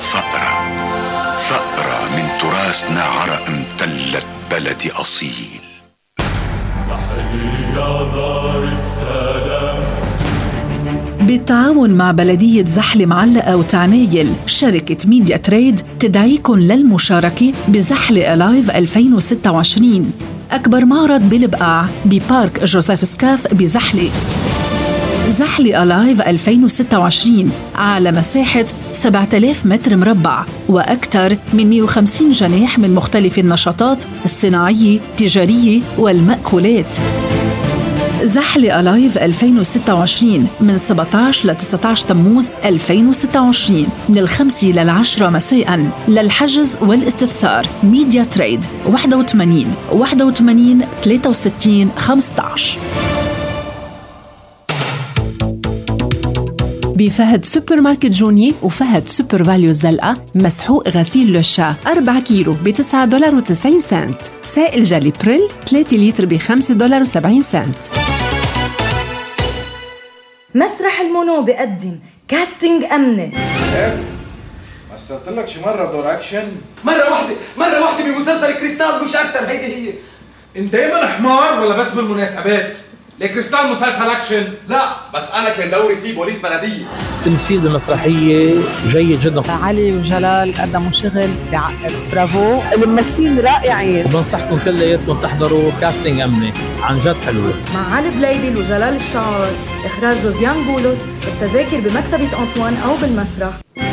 فأرة من تراثنا، عرق امتلت بلدي أصيل. زحلي يا دار السلام. بالتعاون مع بلدية زحل معلقة وتعنايل، شركة ميديا تريد تدعيكم للمشاركة بزحل ألايف 2026، أكبر معرض بالبقاع ببارك جوزيف سكاف بزحلة. زحلة ألايف 2026 على مساحة 7000 متر مربع وأكثر من 150 جناح من مختلف النشاطات الصناعية، التجارية والمأكولات. زحلة ألايف 2026 من 17 ل 19 تموز 2026 من 5 ل 10 مساء. للحجز والاستفسار ميديا تريد 81 63 15. بفهد سوبر ماركت جوني وفهد سوبر فاليو الزلقة مسحوق غسيل للشا 4 كيلو $9.90. سائل جالي بريل 3 لتر $5.70. مسرح المونو بقدم كاستنج أمنة. مثلت لك شي مرة دور أكشن؟ مرة واحدة بمسلسل كريستال، مش أكتر. هيدي هي. انت دايما حمار ولا بس بالمناسبات؟ لكريستال مسلسل أكشن؟ لا بس أنا كان دوري فيه بوليس بلدية. التمثيل المسرحية جيد جدا. علي وجلال قدموا شغل بعقل، برافو، الممثلين رائعين. بنصحكم كلياتكم تحضروا كاستنج أمنة، عن جد حلوة. مع علي بليبل وجلال الشعار، إخراج جوزيان بولس. التذاكر بمكتبة أنطوان أو بالمسرح.